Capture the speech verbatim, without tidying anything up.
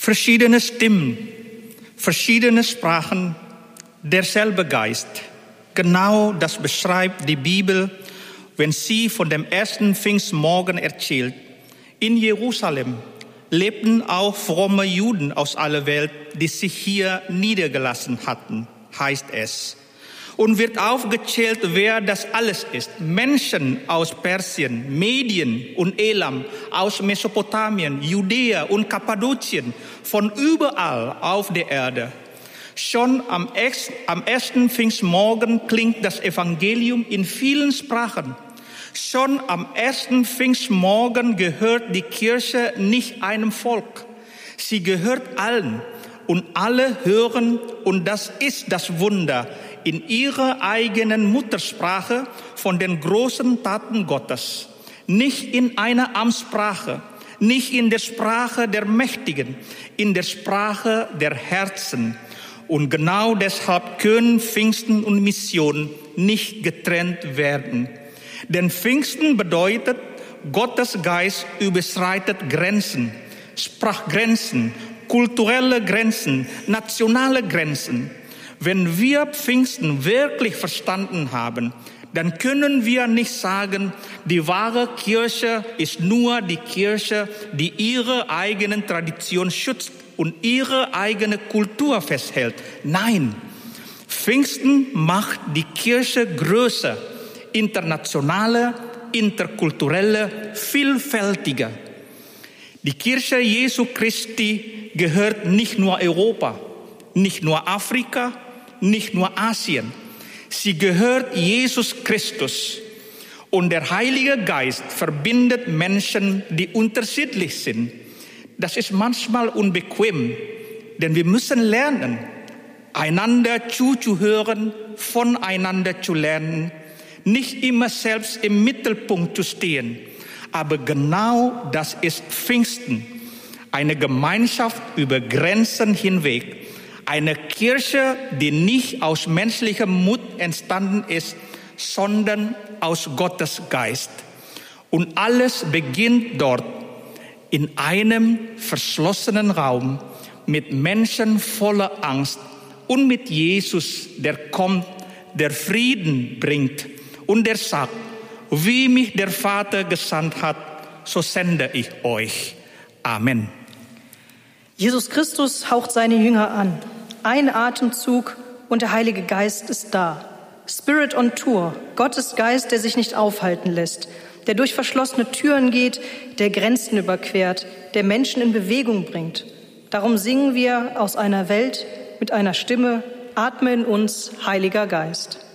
Verschiedene Stimmen, verschiedene Sprachen, derselbe Geist. Genau das beschreibt die Bibel, wenn sie von dem ersten Pfingstmorgen erzählt. In Jerusalem lebten auch fromme Juden aus aller Welt, die sich hier niedergelassen hatten, heißt es. Und wird aufgezählt, wer das alles ist. Menschen aus Persien, Medien und Elam, aus Mesopotamien, Judäa und Kappadokien, von überall auf der Erde. Schon am, ex, am ersten Pfingstmorgen klingt das Evangelium in vielen Sprachen. Schon am ersten Pfingstmorgen gehört die Kirche nicht einem Volk. Sie gehört allen und alle hören, und das ist das Wunder, in ihrer eigenen Muttersprache von den großen Taten Gottes. Nicht in einer Amtssprache, nicht in der Sprache der Mächtigen, in der Sprache der Herzen. Und genau deshalb können Pfingsten und Mission nicht getrennt werden. Denn Pfingsten bedeutet, Gottes Geist überschreitet Grenzen, Sprachgrenzen, kulturelle Grenzen, nationale Grenzen. Wenn wir Pfingsten wirklich verstanden haben, dann können wir nicht sagen, die wahre Kirche ist nur die Kirche, die ihre eigenen Tradition schützt und ihre eigene Kultur festhält. Nein, Pfingsten macht die Kirche größer, internationaler, interkultureller, vielfältiger. Die Kirche Jesu Christi gehört nicht nur Europa, nicht nur Afrika, nicht nur Asien. Sie gehört Jesus Christus. Und der Heilige Geist verbindet Menschen, die unterschiedlich sind. Das ist manchmal unbequem, denn wir müssen lernen, einander zuzuhören, voneinander zu lernen, nicht immer selbst im Mittelpunkt zu stehen. Aber genau das ist Pfingsten. Eine Gemeinschaft über Grenzen hinweg. Eine Kirche, die nicht aus menschlichem Mut entstanden ist, sondern aus Gottes Geist. Und alles beginnt dort, in einem verschlossenen Raum, mit Menschen voller Angst und mit Jesus, der kommt, der Frieden bringt und der sagt, wie mich der Vater gesandt hat, so sende ich euch. Amen. Jesus Christus haucht seine Jünger an. Ein Atemzug und der Heilige Geist ist da. Spirit on Tour, Gottes Geist, der sich nicht aufhalten lässt, der durch verschlossene Türen geht, der Grenzen überquert, der Menschen in Bewegung bringt. Darum singen wir aus einer Welt mit einer Stimme, atme in uns, Heiliger Geist.